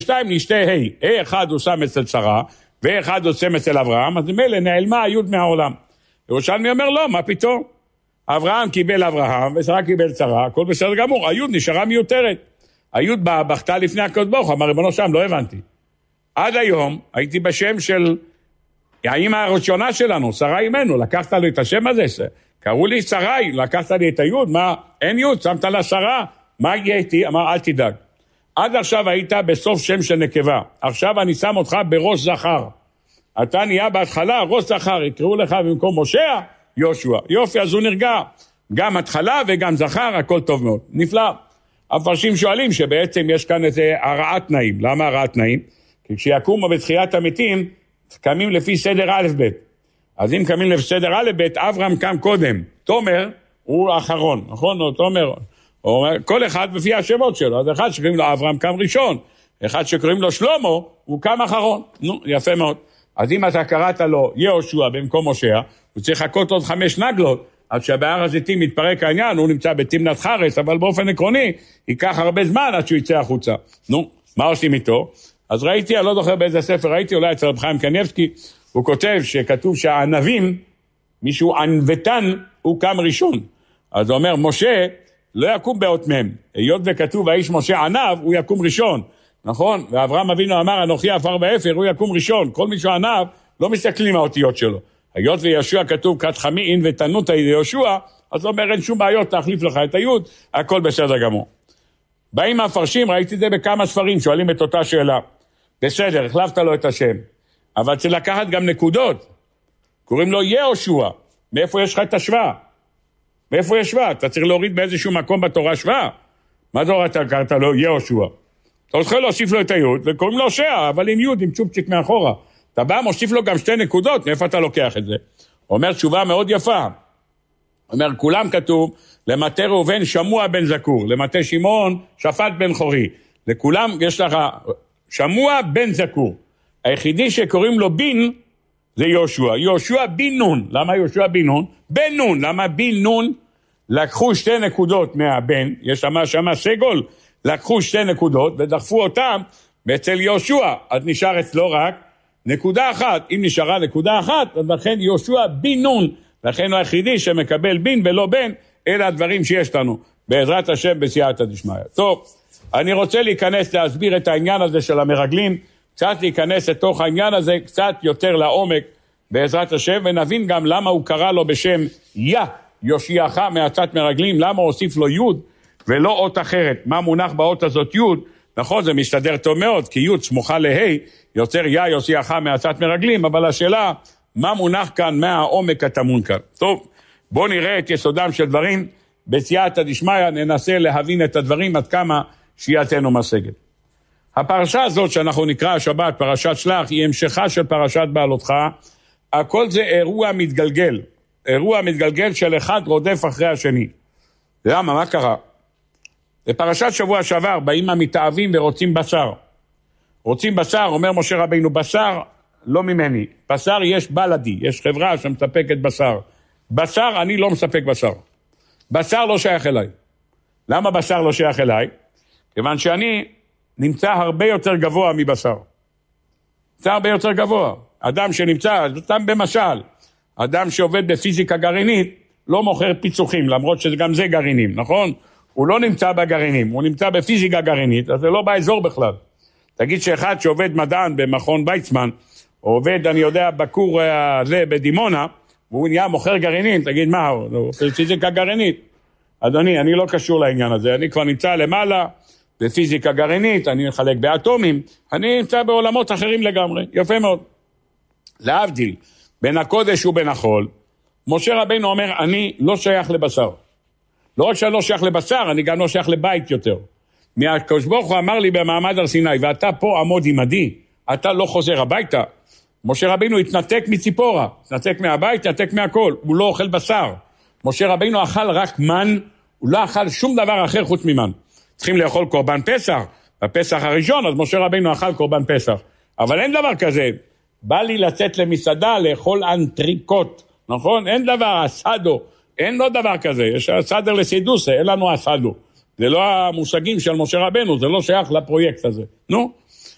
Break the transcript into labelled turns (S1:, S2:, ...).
S1: שתיים נשתה ה' אחד הוא שם אצל שרה, ואחד הוא שם אצל אברהם, אז ממילא נעלמה היוד מהעולם. ירושלמי אומר לא, מה פתאום? אברהם קיבל אברהם, ושרה קיבל שרה, הכל בסדר גמור, היוד נשארה מיותרת. היוד בכתה לפני הקדוש ברוך הוא, אמר ריבונו שם, לא הבנתי. עד היום הייתי בשם של האמא הראשונה שלנו, שרה אימנו, לקחת לו את השם הזה, קראו לי שרי, לקחת לי את היוד, מה, אין יוד, שמת לה שרה, מה יהיה איתי? אמר, אל תדאג. עד עכשיו היית בסוף שם של נקבה, עכשיו אני שם אותך בראש זכר. אתה נהיה בהתחלה ראש זכר, יקראו לך במקום משה, יהושע. יופי, אז הוא נרגע. גם התחלה וגם זכר, הכל טוב מאוד. נפלא. המפרשים שואלים שבעצם יש כאן איזה הרעת תנאים. למה הרעת תנאים? כי כשיקומו בתחיית המתים, קמים לפי סדר א' ב'. אז אם קמים לפי סדר א' ב', אברהם קם קודם. תומר הוא האחרון, נכון? תומר, כל אחד לפי השמות שלו. אז אחד שקוראים לו אברהם קם ראשון, אחד שקוראים לו שלמה, הוא קם אחרון. נו, יפה מאוד. אז אם אתה קראת לו יהושע במקום משה, הוא צריך לחכות עוד 5 נגלות, עד שבהר הזיתים מתפרק העניין, הוא נמצא בתמנת חרס, אבל באופן עקרוני, ייקח הרבה זמן עד שהוא יצא החוצה. נו, מה עושים איתו? אז ראיתי, אני לא זוכר באיזה ספר, ראיתי אולי אצל רב חיים קניבסקי, הוא כותב שכתוב שהענבים, מישהו ענוותן, הוא קם ראשון. אז הוא אומר, משה לא יקום באות מהם. היות וכתוב, האיש משה ענב, הוא יקום ראשון. נכון? ואברהם אבינו אמר, אנוכי עפר ואפר, הוא יקום ראשון. כל מי שהוא ענב, לא מסתכלים מהאותיות שלו. היות ויהושע כתוב, כת חמין ותנות יהושע, אז הוא אומר, אין שום בעיות, תחליף לך את היוד, הכל בסדר גמור. באים המפרשים, ראיתי את זה בכמה ספרים, שואלים את אותה שאלה. בסדר, החלפת לו את השם. אבל צריך לקחת גם נקודות. קוראים לו יהושע. מאיפה יש לך את השוואה? מאיפה יש שוואה? אתה צריך להוריד באיזשהו מקום בתורה שוואה. מה זה אתה קראת לו יהושע? אתה רוצה להוסיף לו את היוד, וקוראים לו הושע, אבל עם יוד, עם צ'ופצ'יק מאחורה. אתה בא, מוסיף לו גם 2 נקודות, מאיפה אתה לוקח את זה? הוא אומר תשובה מאוד יפה. הוא אומר, כולם כתוב, למטה ראובן שמוע בן זקור, למטה שמעון שפט בן חורי. לכולם יש לך שמוע בן זקור. היחידי שקוראים לו בין, זה יהושע. יהושע בן נון. למה יהושע בן נון? בן נון. למה בן נון? לקחו 2 נקודות מהבן, יש שם סגול, לקחו 2 נקודות ודחפו אותם אצל יהושע. אז נשאר אצלו רק נקודה אחת. אם נשארה נקודה אחת, אז לכן יהושע בן נון. לכן הוא היחידי שמקבל בין ולא בן, אלה הדברים שיש לנו. בעזרת השם בסייעתא דשמיא. טוב, אני רוצה להסביר את העניין הזה של המרגלים, קצת להיכנס לתוך העניין הזה, קצת יותר לעומק בעזרת השם, ונבין גם למה הוא קרא לו בשם יושיעך מעצת מרגלים, למה הוא הוסיף לו יוד ולא אות אחרת. מה מונח באות הזאת יוד? נכון, זה מסתדר טוב מאוד, כי יוד סמוכה להי, יוצר יושיעך מעצת מרגלים, אבל השאלה, מה מונח כאן מהעומק הטמון כאן? טוב, בואו נראה את יסודם של דברים, בסייעתא דשמיא ננסה להבין את הדברים עד כמה שיעתנו משגת. הפרשה הזאת שאנחנו נקרא השבת, פרשת שלח, היא המשכה של פרשת בעלותך. הכל זה אירוע מתגלגל. אירוע מתגלגל של אחד רודף אחרי השני. למה? מה קרה? בפרשת שבוע שעבר באים המתאהבים ורוצים בשר. רוצים בשר, אומר משה רבינו, בשר לא ממני. בשר יש בלדי, יש חברה שמספקת בשר. בשר אני לא מספק בשר. בשר לא שייך אליי. למה בשר לא שייך אליי? כיוון שאני נמצא הרבה יותר גבוה מבשר. נמצא הרבה יותר גבוה. אדם שנמצא, סתם במשל, אדם שעובד בפיזיקה גרעינית, לא מוכר פיצוחים, למרות שגם זה גרעינים, נכון? הוא לא נמצא בגרעינים, הוא נמצא בפיזיקה גרעינית, אז זה לא באזור בכלל. תגיד שאחד שעובד מדען במכון ויצמן, או עובד, אני יודע, בקור הזה בדימונה, והוא נהיה מוכר גרעינים, תגיד מה, הוא פיזיקה גרעינית. אדוני, אני לא קשור לעניין הזה, אני כבר נמצא למעלה, בפיזיקה גרעינית, אני מחלק באטומים, אני נמצא בעולמות אחרים לגמרי, יפה מאוד. להבדיל, בין הקודש ובין החול, משה רבינו אומר, אני לא שייך לבשר. לא רק שאני לא שייך לבשר, אני גם לא שייך לבית יותר. מהקדוש ברוך הוא אמר לי במעמד הר סיני, ואתה פה עמוד עמדי, אתה לא חוזר הביתה. משה רבינו התנתק מציפורה, התנתק מהבית, התנתק מהכל, הוא לא אוכל בשר. משה רבינו אכל רק מן, הוא לא אכל שום דבר אחר חוץ ממן. צריכים לאכול קורבן פסח, בפסח הראשון, אז משה רבינו אכל קורבן פסח. אבל אין דבר כזה, בא לי לצאת למסעדה, לאכול אנטריקוט, נכון? אין דבר, אסדו, אין לו דבר כזה, יש סדר לסידוסה, אין לנו אסדו. זה לא המושגים של משה רבינו, זה לא שייך לפרויקט הזה. נו?